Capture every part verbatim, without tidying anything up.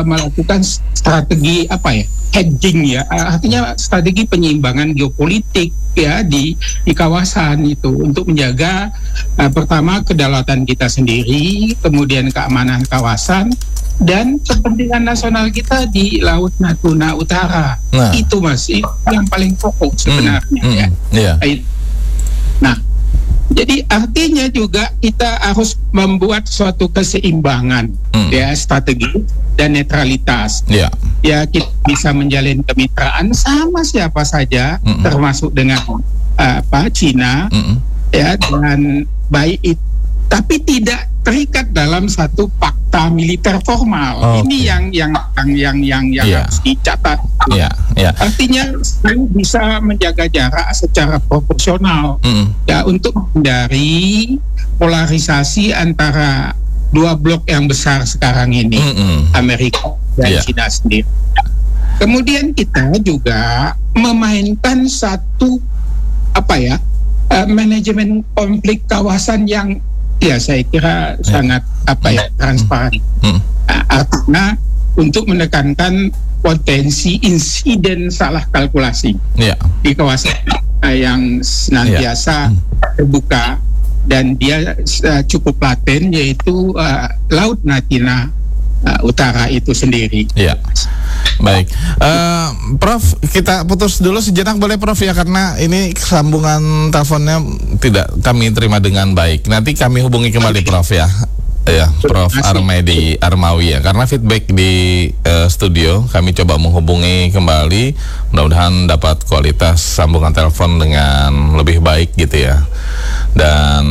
uh, melakukan strategi apa ya, hedging ya, artinya strategi penyeimbangan geopolitik ya di di kawasan itu untuk menjaga uh, pertama kedaulatan kita sendiri, kemudian keamanan kawasan dan kepentingan nasional kita di Laut Natuna Utara. Nah, itu Mas, itu yang paling pokok sebenarnya mm, mm, ya. Yeah. Nah, jadi artinya juga kita harus membuat suatu keseimbangan mm. ya, strategi dan netralitas. Yeah. Ya, kita bisa menjalin kemitraan sama siapa saja, mm-mm. termasuk dengan uh, apa Cina, mm-mm. ya, dan baik itu, tapi tidak terikat dalam satu fakta militer formal. Oh, ini okay. yang yang yang yang yang, yang yeah. harus dicatat. Yeah. Yeah. Artinya saya bisa menjaga jarak secara proporsional mm. ya untuk menghindari polarisasi antara dua blok yang besar sekarang ini, mm-mm. Amerika dan yeah. Cina sendiri. Kemudian kita juga memainkan satu apa ya uh, manajemen konflik kawasan yang ya saya kira yeah. sangat apa ya transparan. Mm. Uh, artinya untuk menekankan potensi insiden salah kalkulasi yeah. di kawasan uh, yang senantiasa yeah. terbuka dan dia uh, cukup laten, yaitu uh, Laut Natuna uh, Utara itu sendiri. Ya, baik, uh, Prof, kita putus dulu sejenak boleh Prof ya, karena ini sambungan teleponnya tidak kami terima dengan baik. Nanti kami hubungi kembali Prof ya. Ya, Prof Armedi Armawi ya, karena feedback di uh, studio kami coba menghubungi kembali, mudah-mudahan dapat kualitas sambungan telepon dengan lebih baik gitu ya, dan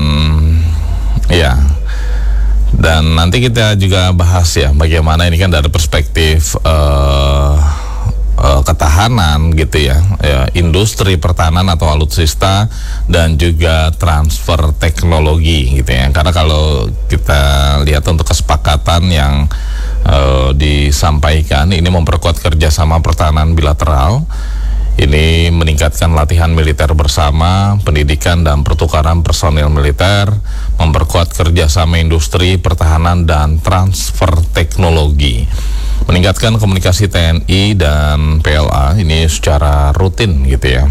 ya, dan nanti kita juga bahas ya bagaimana ini kan dari perspektif uh, uh, ketahanan gitu ya, ya, industri pertahanan atau alutsista dan juga transfer teknologi gitu ya. Karena kalau kita lihat untuk kesepakatan yang uh, disampaikan ini memperkuat kerjasama pertahanan bilateral, ini meningkatkan latihan militer bersama, pendidikan dan pertukaran personil militer, memperkuat kerjasama industri pertahanan dan transfer teknologi, meningkatkan komunikasi T N I dan P L A ini secara rutin gitu ya.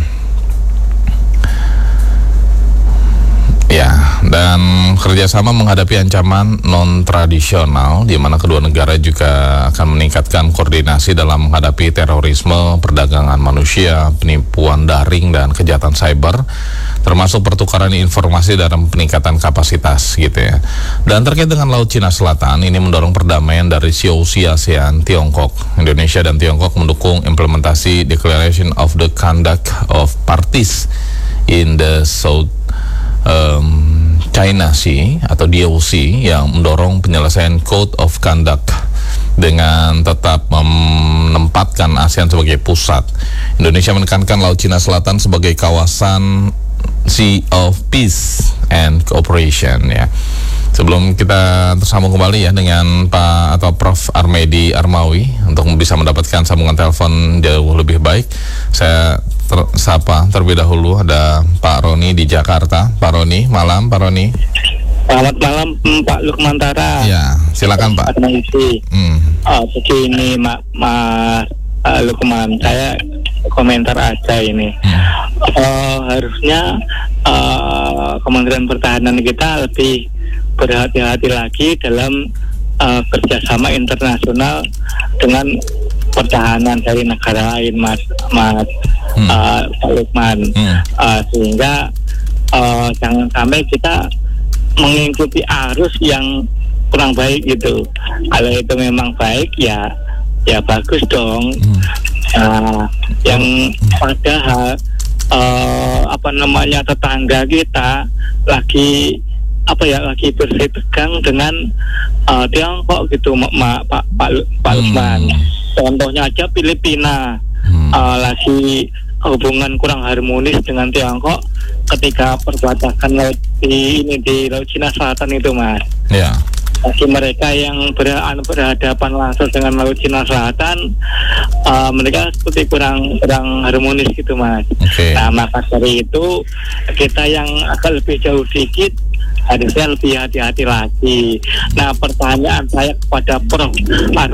Ya, dan kerjasama menghadapi ancaman non-tradisional, di mana kedua negara juga akan meningkatkan koordinasi dalam menghadapi terorisme, perdagangan manusia, penipuan daring, dan kejahatan cyber, termasuk pertukaran informasi dalam peningkatan kapasitas gitu ya. Dan terkait dengan Laut Cina Selatan, ini mendorong perdamaian dari C O C ASEAN, Tiongkok. Indonesia dan Tiongkok mendukung implementasi Declaration of the Conduct of Parties in the South Um, China Sea atau D O C yang mendorong penyelesaian Code of Conduct dengan tetap menempatkan ASEAN sebagai pusat. Indonesia menekankan Laut Cina Selatan sebagai kawasan Sea of Peace and Cooperation ya. Sebelum kita tersambung kembali ya dengan Pak atau Prof Armedi Armawi untuk bisa mendapatkan sambungan telepon jauh lebih baik, saya ter sapa terlebih dahulu ada Pak Roni di Jakarta. Pak Roni, malam Pak Roni. Selamat malam Pak Lukmantara. Ya, silakan Pak. Hmm. Oh, begini Mak Mas uh, Lukman, saya komentar aja ini. Hmm. Uh, harusnya uh, Kementerian Pertahanan kita lebih berhati-hati lagi dalam uh, kerjasama internasional dengan pertahanan dari negara lain, Mas Mas hmm. uh, Pak Lukman, hmm. uh, sehingga uh, jangan sampai kita mengikuti arus yang kurang baik gitu. Kalau itu memang baik ya ya bagus dong. Hmm. Uh, yang padahal uh, apa namanya tetangga kita lagi apa ya lagi bersih tegang dengan uh, Tiongkok gitu, Mak Pak Pak Pak Lukman. Hmm. Contohnya aja Filipina hmm. uh, lagi hubungan kurang harmonis dengan Tiongkok ketika perbatasan laut di ini di Laut Cina Selatan itu, Mas. Ya. Bagi mereka yang ber, berhadapan langsung dengan Laut Cina Selatan, uh, mereka seperti kurang kurang harmonis gitu, Mas. Okay. Nah, maka dari itu kita yang agak lebih jauh sedikit harusnya lebih hati-hati lagi. Nah, pertanyaan saya kepada Prof